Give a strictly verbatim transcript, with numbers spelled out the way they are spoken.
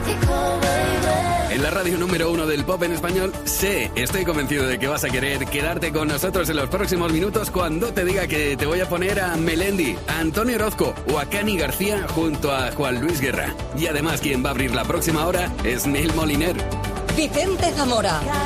En la radio número uno del pop en español, sé, estoy convencido de que vas a querer quedarte con nosotros en los próximos minutos cuando te diga que te voy a poner a Melendi, a Antonio Orozco o a Cani García junto a Juan Luis Guerra. Y además quien va a abrir la próxima hora es Neil Moliner. Vicente Zamora.